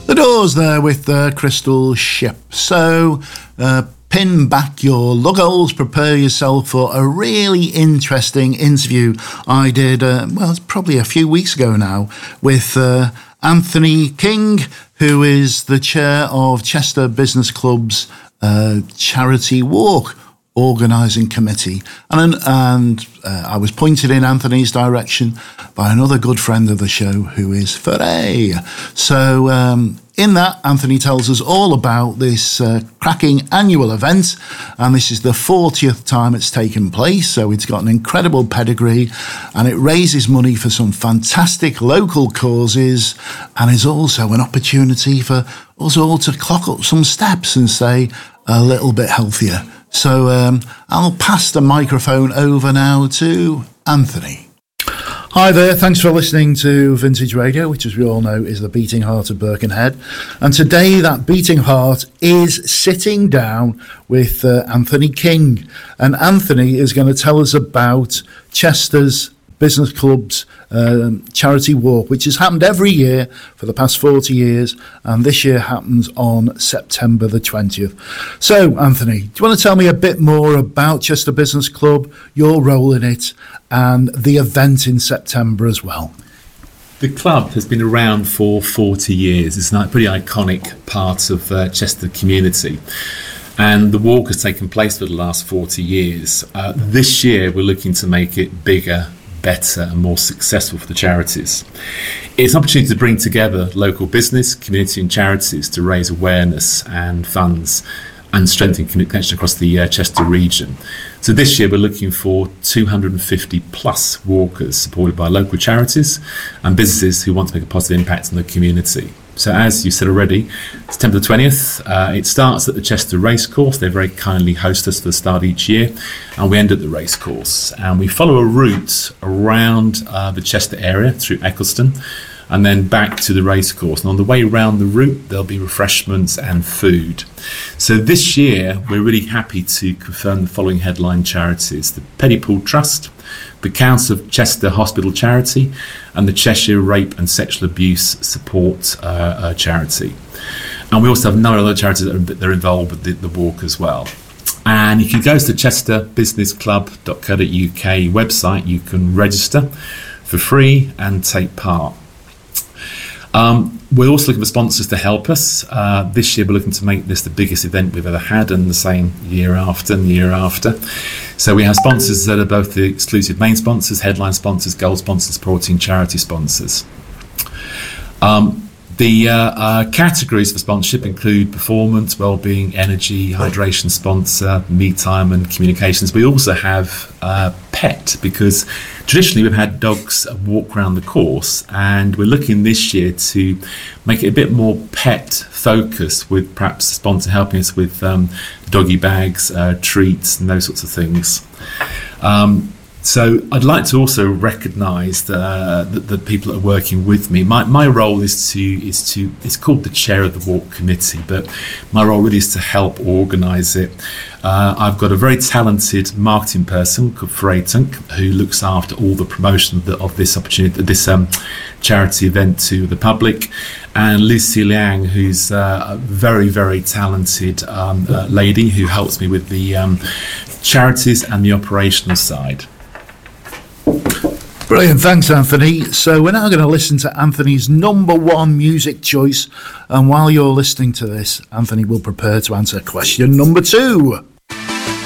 The Doors there with the Crystal Ship. So, pin back your lug-holes, prepare yourself for a really interesting interview I did, it's probably a few weeks ago now, with Anthony King, who is the chair of Chester Business Club's Charity Walk organising committee, and I was pointed in Anthony's direction by another good friend of the show, who is Foray. So in that, Anthony tells us all about this cracking annual event, and this is the 40th time it's taken place, so it's got an incredible pedigree, and it raises money for some fantastic local causes, and is also an opportunity for us all to clock up some steps and stay a little bit healthier. So I'll pass the microphone over now to Anthony. Hi there, thanks for listening to Vintage Radio, which as we all know is the beating heart of Birkenhead. And today that beating heart is sitting down with Anthony King. And Anthony is going to tell us about Chester's Business Club's charity walk, which has happened every year for the past 40 years, and this year happens on September the 20th. So, Anthony, do you want to tell me a bit more about Chester Business Club, your role in it, and the event in September as well? The club has been around for 40 years. It's a pretty iconic part of Chester community. And the walk has taken place for the last 40 years. This year, we're looking to make it bigger, better and more successful for the charities. It's an opportunity to bring together local business, community and charities to raise awareness and funds and strengthen connection across the Chester region. So this year we're looking for 250 plus walkers supported by local charities and businesses who want to make a positive impact on the community. So as you said already, September the 20th, it starts at the Chester Racecourse. They very kindly host us for the start each year, and we end at the racecourse. And we follow a route around the Chester area through Eccleston, and then back to the racecourse. And on the way around the route, there'll be refreshments and food. So this year, we're really happy to confirm the following headline charities: the Pennypool Trust, the Council of Chester Hospital Charity, and the Cheshire Rape and Sexual Abuse Support Charity. And we also have nine other charities that are involved with the walk as well. And if you go to the chesterbusinessclub.co.uk website, you can register for free and take part. We're also looking for sponsors to help us. This year we're looking to make this the biggest event we've ever had, and the same year after and the year after. So we have sponsors that are both the exclusive main sponsors, headline sponsors, gold sponsors, supporting charity sponsors. The categories for sponsorship include performance, wellbeing, energy, hydration sponsor, me time and communications. We also have pet, because traditionally we've had dogs walk around the course, and we're looking this year to make it a bit more pet focused, with perhaps a sponsor helping us with doggy bags, treats and those sorts of things. So I'd like to also recognise the people that are working with me. My role is it's called the chair of the walk committee, but my role really is to help organise it. I've got a very talented marketing person called Foray Tunk, who looks after all the promotion of this opportunity, this charity event to the public, and Lucy Liang, who's a very, very talented lady who helps me with the charities and the operational side. Brilliant, thanks Anthony. So we're now going to listen to Anthony's number one music choice, and while you're listening to this, Anthony will prepare to answer question number 2.